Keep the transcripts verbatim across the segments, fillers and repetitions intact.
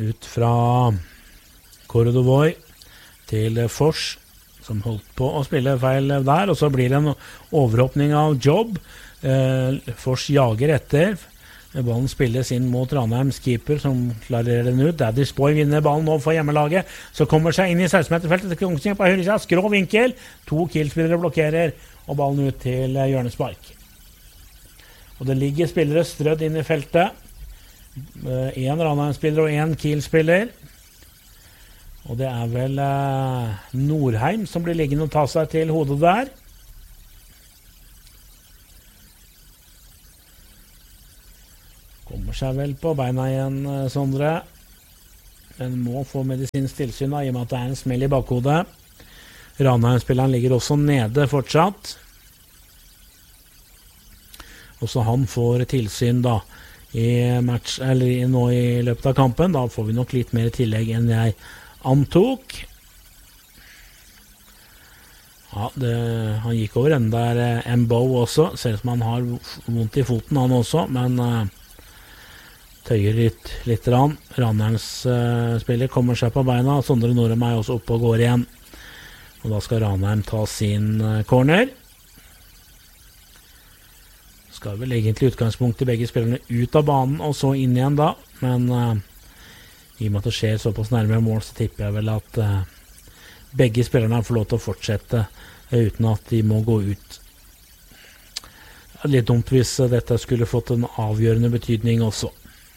ut fra Kordovoi til Fors, som holdt på å spille feil der, og så blir det en overhoppning av Jobb. Eh, Fors jager etter. Ballen spilles inn mot Ranheims keeper, som klarer den ut. Daddy's Boy vinner ballen nå for hjemmelaget, så kommer seg inn i seksten-meterfeltet til Kongsvinger på høyre siden. Skrå vinkel, to Kiel-spillere blokkerer, og ballen ut til hjørnespark. Og det ligger spillere strødd inn i feltet. En Ranheim-spiller og en Kiel-spiller. Og det er vel eh, Norheim som blir liggende og ta seg til hodet der. Kommer seg vel på beina igjen, Sondre. Den må få medisinsk tilsyn da, i og med at det er en smell i bakhodet. Ranheim-spilleren ligger også nede fortsatt. Også han får tilsyn da i match, eller nå i løpet av kampen. Da får vi nok litt mer tillegg enn jeg antok. Ja, det, han gikk over enden der, Mbo også. Ser ut som han har vondt i foten han også, men uh, tøyer litt, litt rann. Ranheims uh, spiller kommer seg på beina. Sondre Norheim er også oppe og går igjen. Og da skal Ranheim ta sin uh, corner. Skal vel egentlig utgangspunkt i begge spillerne ut av banen og så inn igjen da, men uh, i og med at det skjer såpass nærmere mål, så tipper jeg vel at uh, begge spillerne får lov til å fortsette uh, uten at de må gå ut. Litt dumt hvis uh, dette skulle fått en avgjørende betydning også.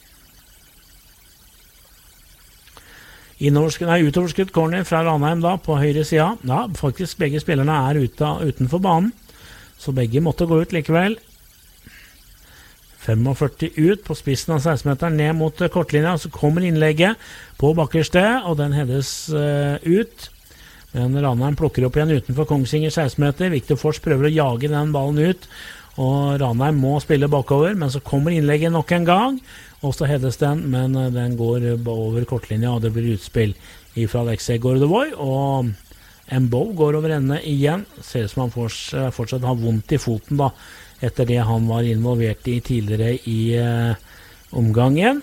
Nei, utoverskutt corner fra Ranheim da, på høyre sida. Ja, faktisk begge spillerne er ute, utenfor banen, så begge måtte gå ut likevel. førtifem ut på spissen av seksten-meteren ned mot kortlinja, så kommer innlegget på bakkerste, og den heades uh, ut. Men Ranheim plukker opp igjen utenfor Kongsvinger seksten-meter. Victor Fors prøver å jage den ballen ut, og Ranheim må spille bakover, men så kommer innlegget nok en gang, og så heades den, men uh, den går over kortlinja, og det blir utspill fra Alexei Gordovoi, og Mbo går over ende igjen. Ser ut som han fors, uh, fortsatt har vondt i foten da, etter det han var involvert i tidligere i eh, omgangen.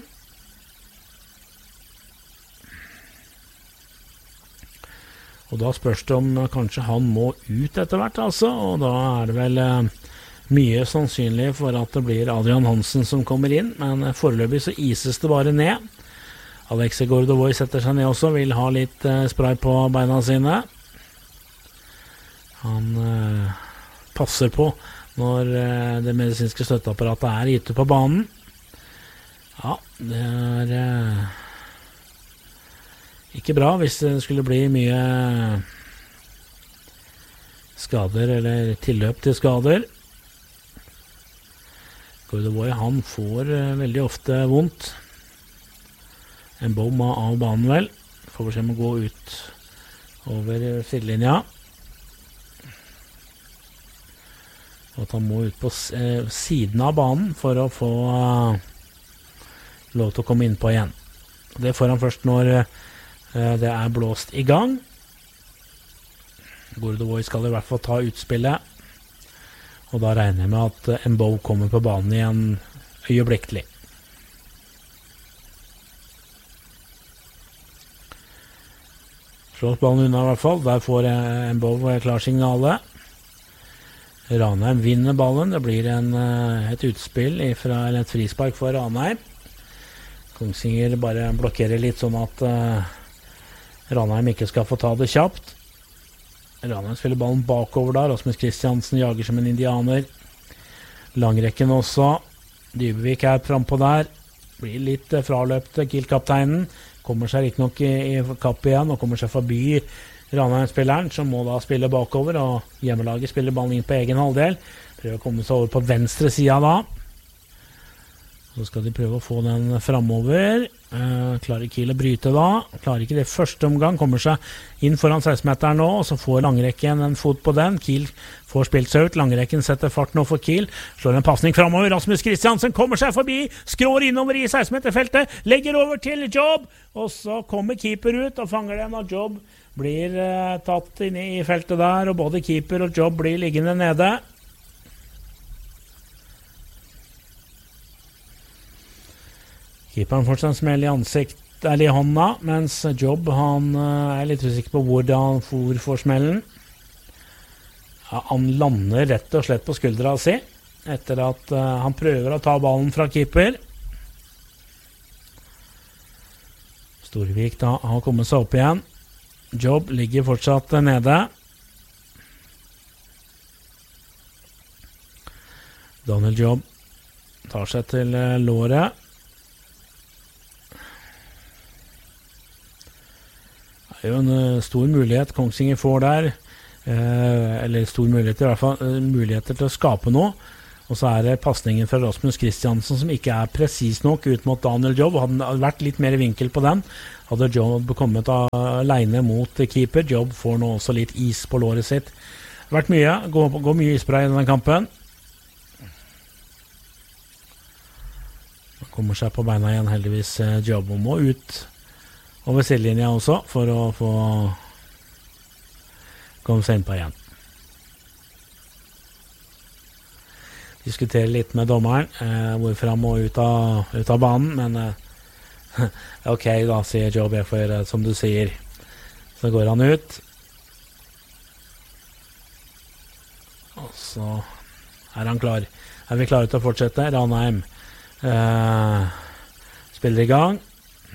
Og da spørs det om kanskje han må ut etter hvert, altså, og da er det vel eh, mye sannsynlig for at det blir Adrian Hansen som kommer inn, men eh, foreløpig så ises det bare ned. Alexei Gordovoi setter seg ned også, vil ha litt eh, spray på beina sine. Han eh, passer på når uh, det medisinske støtteapparatet er ute på banen. Ja, det er uh, ikke bra hvis det skulle bli mye skader eller tilløp til skader. Gordovoi, han får uh, veldig ofte vondt. En bom av banen vel. Får vi se om å gå ut over sidelinja. Og at han må ut på eh, siden av banen for å få uh, lov til å komme inn på igjen. Det får han først når uh, det er blåst i gang. Gordovoi skal i hvert fall ta utspillet. Og da regner jeg med at uh, Mbo kommer på banen igjen øyeblikkelig. Slås ballen unna i hvert fall. Der får uh, Mbo klarsignalet. Ranheim vinner ballen. Det blir en, et utspill fra, eller et frispark for Ranheim. Kongsvinger bare blokkerer litt sånn at uh, Ranheim ikke skal få ta det kjapt. Ranheim spiller ballen bakover da. Rasmus Kristiansen jager som en indianer. Langrekken også. Dybevik er frempå der. Blir litt uh, fraløpt Kiel-kapteinen. Kommer seg ikke nok i, i kapp igjen og kommer seg forbi Ranheim-spilleren, som må da spille bakover, og hjemmelaget spiller ballen inn på egen halvdel. Prøver å komme seg over på venstre siden da. Så skal de prøve å få den fremover. Uh, klarer Kiel å bryte da. Klarer ikke det første omgang. Kommer seg inn foran seksten-meteren nå, og så får Langrekken en fot på den. Kiel får spilt seg ut. Langrekken setter fart nå for Kiel. Slår en passning fremover. Rasmus Kristiansen kommer seg forbi. Skrår innover i seksten-meterfeltet. Legger over til Jobb. Og så kommer keeper ut og fanger den, og Jobb blir uh, tatt inn i feltet der, og både keeper og Jobb blir liggende nede. Keeperen får seg en smell i ansiktet eller i hånda, mens Jobb, han er litt usikker på hvordan for får smellen. Ja, han lander rett og slett på skuldra si, etter at uh, han prøver å ta ballen fra keeper. Storvik da har kommet seg opp igjen. Jobb ligger fortsatt nede. Daniel Jobb tar seg til uh, låret. Det er jo en uh, stor mulighet Kongsvinger får der, uh, eller stor mulighet i hvert fall, uh, muligheter til å skape noe, og så er det passningen fra Rasmus Kristiansen som ikke er presis nok ut mot Daniel Jobb. Hadde det vært litt mer vinkel på den, hadde Jobb kommet alene mot keeper. Jobb får nå også litt is på låret sitt. Det har vært mye, går, går mye isspray i denne kampen. Han kommer seg på beina igjen heldigvis. Jobb må ut over sidelinja også, for å få komme seg inn på igjen. Diskuterer litt med dommeren, eh, hvorfor han må ut av, ut av banen, men eh, ok da, sier Jobb, jeg får gjøre det som du sier. Så går han ut. Og så er han klar. Er vi klare til å fortsette? Ranheim eh, spiller i gang.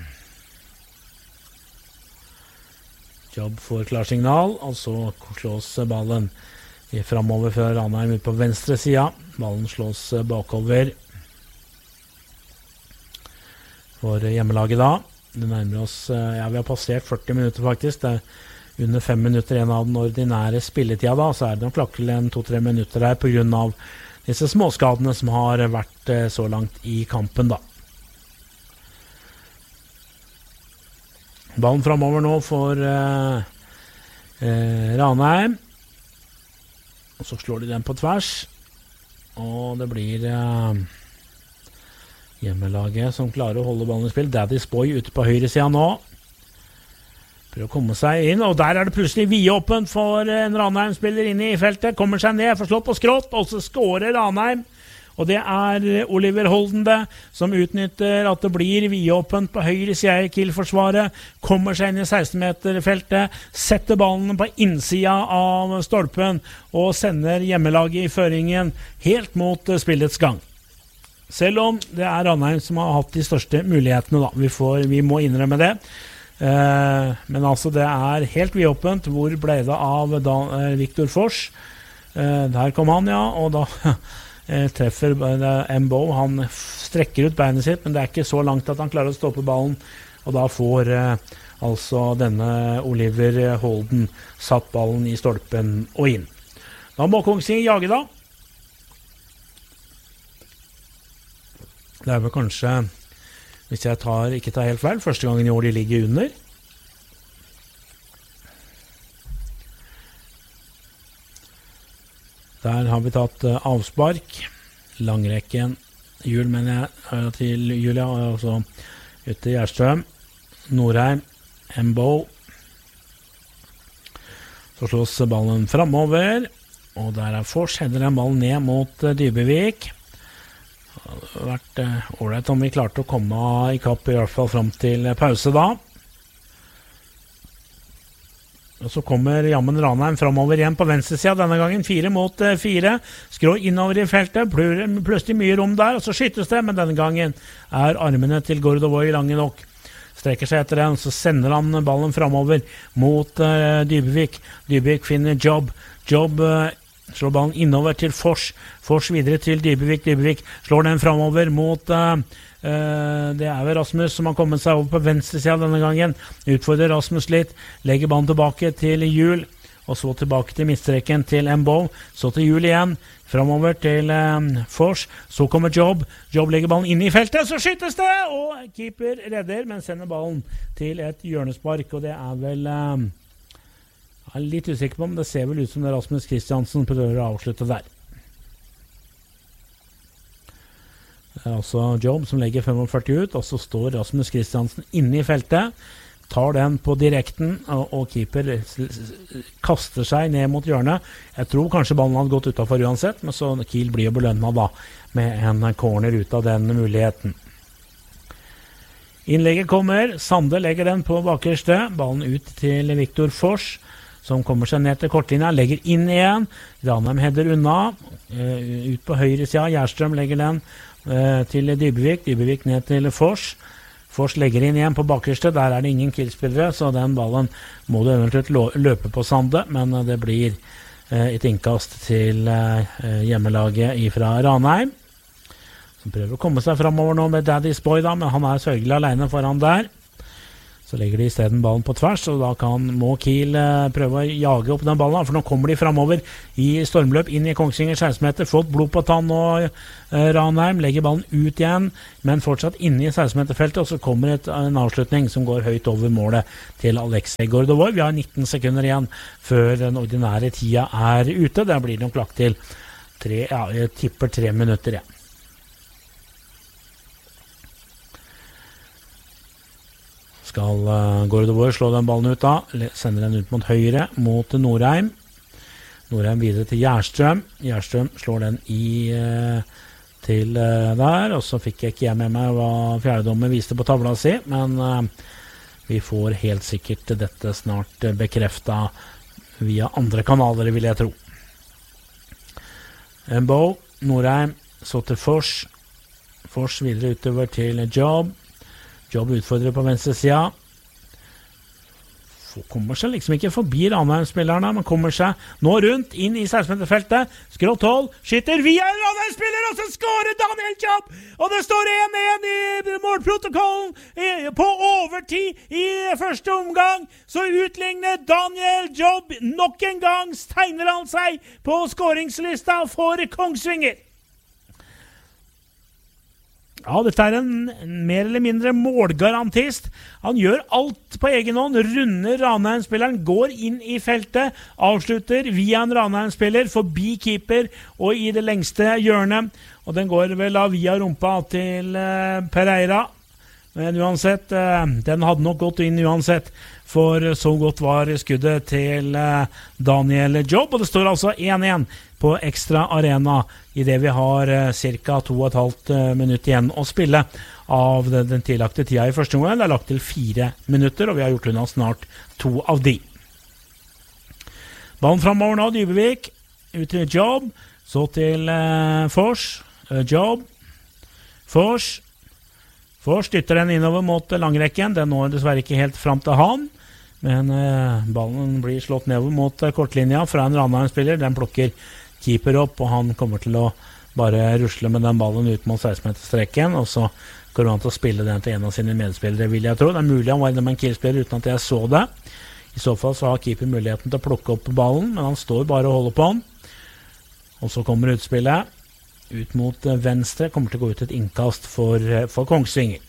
Jobb får klarsignal, og så slås ballen fremover fra Ranheim ut på venstre sida. Ballen slås bakover for hjemmelaget da. Det nærmer oss, ja, vi har passert førti minutter faktisk. Det er under fem minutter igjen av den ordinære spilletida da, så er det nok lagt til en to-tre minutter her på grunn av disse småskadene som har vært så langt i kampen da. Ballen fremover nå for eh, eh, Ranheim. Og så slår de den på tvers. Og det blir eh, hjemmelaget som klarer å holde ballen i spill. Daddy's Boy ute på høyre siden nå. Prøver å komme seg inn. Og der er det plutselig vidåpent for en Ranheim-spiller inne i feltet. Kommer seg ned, får slått på skrått, og så skårer Ranheim. Og det er Oliver Holdende som utnytter at det blir vidåpent på høyre side i Kiel-forsvaret, kommer seg inn i seksten-meter-feltet, setter ballen på innsida av stolpen og sender hjemmelaget i føringen helt mot spillets gang. Selv om det er Ranheim som har hatt de største mulighetene da. Vi, får, vi må innrømme det. Eh, men altså det er helt vidåpent. Hvor ble det av da, eh, Victor Fors? Eh, der kom han, ja, og da... treffer Mbo, han strekker ut beinet sitt, men det er ikke så langt at han klarer å stoppe ballen, og da får eh, altså denne Oliver Holden satt ballen i stolpen og inn. Da må Kongsvinger jage da. Det er vel kanskje, hvis jeg tar, ikke tar helt feil, første gangen i år de ligger under. Der har vi tatt uh, avspark. Langrekken. Hjul, mener jeg, uh, til Julia, og også ute i Gjerstrøm. Norheim. Mbo. Så slås ballen fremover. Og der er Fors. Heller den ballen ned mot uh, Dybevik. Det har vært ålreit uh, om vi klarte å komme i kapp i hvert fall frem til uh, pause da. Og så kommer Jammen Ranheim fremover igjen på venstre siden denne gangen, fire mot fire, skrå innover i feltet, plutselig mye rom der, og så skyttes det, men denne gangen er armene til Gordovoy lange nok. Strekker seg etter den, så sender han ballen fremover mot uh, Dybevik. Dybevik finner Jobb. Jobb uh, slår ballen innover til Fors. Fors videre til Dybevik. Dybevik slår den fremover mot... Uh, Uh, det er vel Rasmus som har kommet seg over på venstre siden denne gangen. Utfordrer Rasmus litt, legger ballen tilbake til Hjul, og så tilbake til midtstreken til Mbo, så til Hjul igjen, fremover til um, Fors, så kommer Jobb. Jobb legger ballen inn i feltet, så skyttes det, og keeper redder, men sender ballen til et hjørnespark, og det er vel um, jeg er litt usikker på, men det ser vel ut som det Rasmus Kristiansen prøver å avslutte der. Det er altså Jobb som legger førtifem ut, og så står Rasmus Kristiansen inne i feltet, tar den på direkten, og, og keeper kaster seg ned mot hjørnet. Jeg tror kanskje ballen hadde gått utenfor uansett, men så Kiel blir jo belønnet da, med en corner ut av den muligheten. Innlegget kommer, Sande legger den på bakerste, ballen ut til Viktor Fors, som kommer seg ned til kortlinja, legger inn igjen, Ranheim header unna, uh, ut på høyre sida, Gjerstrøm legger den uh, til Dybevik, Dybevik ned til Fors, Fors legger inn igjen på bakerste, der er det ingen killspillere, så den ballen må du eventuelt løpe på Sande, men det blir eh, et innkast til eh, hjemmelaget fra Ranheim, som prøver å komme seg fremover nå med Daddy's Boy, da, men han er sørgelig alene foran der. Så legger de i stedet ballen på tvers, og da kan må Kiel eh, prøve å jage opp den ballen, for nå kommer de fremover i stormløp inn i Kongsvinger seksten meter, fått blod på tann og eh, Ranheim legger ballen ut igjen, men fortsatt inne i seksten meter-feltet, og så kommer et, en avslutning som går høyt over målet til Alexei Gordovoi. Vi har nitten sekunder igjen før den ordinære tida er ute, der blir det nok lagt til tre, ja, jeg tipper tre minutter, ja. Skal uh, Gordovoi slå den ballen ut da, sender den ut mot høyre, mot Norheim. Norheim videre til Gjerstrøm. Gjerstrøm slår den i uh, til uh, der, og så fikk jeg ikke jeg med meg hva fjerdedommer viste på tavla si, men uh, vi får helt sikkert dette snart uh, bekreftet via andre kanaler, vil jeg tro. Mbo, Norheim, så til Fors. Fors videre utover til Jobb. Jobb utfordrer på venstre sida. Kommer seg liksom ikke forbi Ranheim-spillerne, men kommer seg nå rundt inn i seksten meter-feltet. Skrått hold, skytter via en Ranheim-spiller, og så skårer Daniel Jobb! Og det står én én i målprotokollen på overtid i første omgang. Så utligner Daniel Jobb nok en gang, tegner han seg på skåringslista for Kongsvinger. Ja, dette er en mer eller mindre målgarantist. Han gjør alt på egen hånd, runder Ranheim-spilleren, går inn i feltet, avslutter via en Ranheim-spiller, forbi keeper og i det lengste hjørnet. Og den går vel av via rumpa til eh, Pereira. Men uansett, eh, den hadde nok gått inn uansett, for så godt var skuddet til eh, Daniel Jobb. Og det står altså én én på Ekstra Arena i det vi har eh, cirka to og et halvt eh, minutt igjen å spille av den, den tillagte tida i første omgang. Det er lagt til fire minutter, og vi har gjort unna snart to av de. Ballen fremover nå, Dybevik, ut til Jobb, så til eh, Fors, eh, Jobb, Fors, Fors dytter den innover mot langrekken, den når dessverre ikke helt fram til han, men eh, ballen blir slått nedover mot eh, kortlinja fra en Ranheim-spiller, den plukker keeper opp, og han kommer til å bare rusle med den ballen ut mot seksten meter-streken, og så går han til å spille den til en av sine medspillere, vil jeg tro. Det er mulig han var inne med en killspiller uten at jeg så det. I så fall så har keeper muligheten til å plukke opp ballen, men han står bare og holder på den. Og så kommer utspillet ut mot venstre, kommer til å gå ut et innkast for, for Kongsvinger.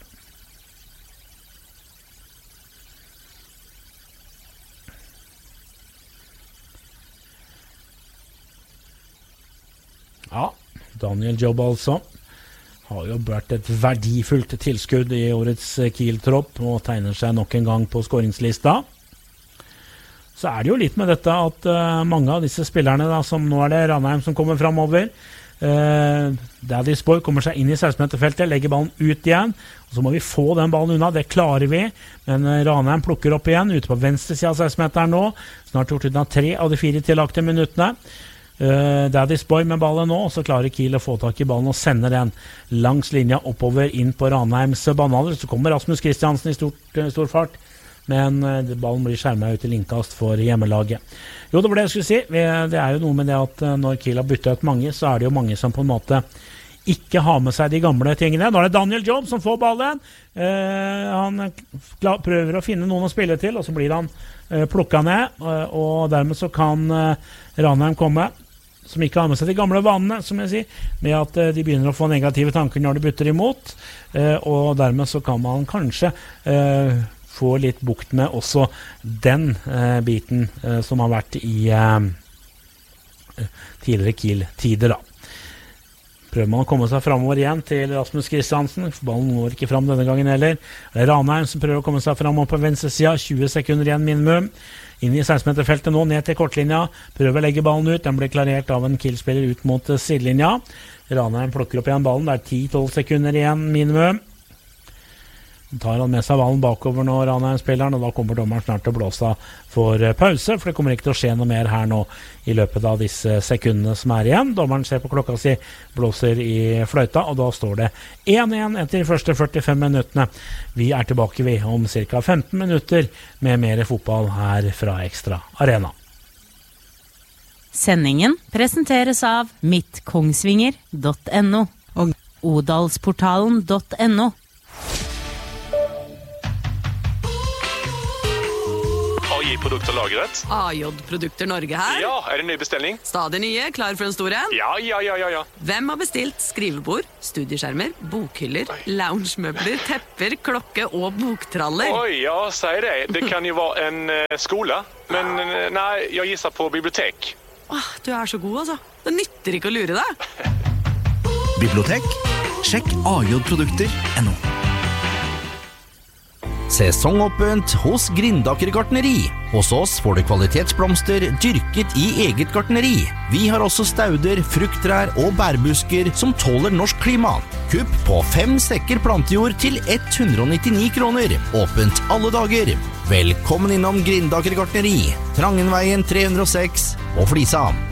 Ja, Daniel Jobb altså har jo vært et verdifullt tilskudd i årets Kiel-tropp og tegner seg nok en gang på skåringslista. Så er det jo litt med dette at uh, mange av disse spillerne da, som nå er det Ranheim som kommer fremover, uh, Daddy's Boy kommer seg inn i seksten meter-feltet, legger ballen ut igjen, og så må vi få den ballen unna, det klarer vi, men uh, Ranheim plukker opp igjen, ute på venstre siden av seksten meteren nå, snart gjort unna tre av de fire tillagte minuttene. Uh, Daddy's Boy med ballen nå, og så klarer Kiel å få tak i ballen og sender den langs linja oppover inn på Ranheims banehalder. Så kommer Rasmus Kristiansen i stort, uh, stor fart, men uh, ballen blir skjermet ut til innkast for hjemmelaget. Jo, det var det jeg skulle si. Vi, det er jo noe med det at uh, når Kiel har byttet ut mange, så er det jo mange som på en måte ikke har med seg de gamle tingene. Nå er det Daniel Jobb som får ballen. Uh, han klar, prøver å finne noen å spille til, og så blir han uh, plukket ned, uh, og dermed så kan uh, Ranheim komme, som ikke har med seg de gamle vanene, som jeg sier, med at uh, de begynner å få negative tanker når de bytter imot, uh, og dermed så kan man kanskje uh, få litt bukt med også den uh, biten uh, som har vært i uh, tidligere Kiel-tider da. Prøver man å komme seg fremover igjen til Rasmus Kristiansen, ballen går ikke frem denne gangen heller. Ranheim som prøver å komme seg fremover på venstre siden, tjue sekunder igjen minimum. Inn i seksten meter-feltet nå, ned til kortlinja, prøver å legge ballen ut, den blir klarert av en Kiel-spiller ut mot sidelinja. Ranheim plukker opp igjen ballen, det er ti til tolv sekunder igjen minimum. tar han med seg ballen bakover nå, Ranheim-spilleren, og da kommer dommeren snart til å blåse for pause, for det kommer ikke til å skje noe mer her nå i løpet av disse sekundene som er igjen. Dommeren ser på klokka si, blåser i fløyta, og da står det én én etter de første førtifem minuttene. Vi er tilbake vi om ca. femten minutter med mer fotball her fra Ekstra Arena. Sendingen presenteres av mittkongsvinger punktum no og odalsportalen punktum no. A J-produkter lagret. A J-produkter Norge her. Ja, er det ny bestilling? Stadig nye, klar for en stor en. Ja, ja, ja, ja, ja. Hvem har bestilt skrivebord, studieskjermer, bokhyller, loungemøbler, tepper, klokke og boktraller? Oi, ja, sier det. Det kan jo være en uh, skole, men uh, nei, jeg gisser på bibliotek. Åh, du er så god, altså. Det nytter ikke å lure deg. Bibliotek? Sjekk a j produkter punktum no. Sesongåpent hos Grindaker gartneri. Hos oss får du kvalitetsblomster dyrket i eget gartneri. Vi har også stauder, frukttrær og bærbusker som tåler norsk klima. Kupp på fem sekker plantejord til hundre og nittini kroner. Åpent alle dager. Velkommen innom Grindaker gartneri. Trangenveien tre hundre og seks og Flisa.